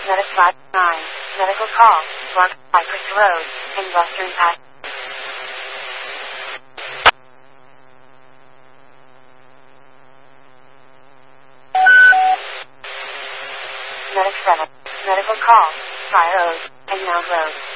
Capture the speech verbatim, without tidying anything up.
Medic five nine. Medical call. Block Cypress Road in Western Pass. Medic seven. Medical call. Fire Oak and Mount Road.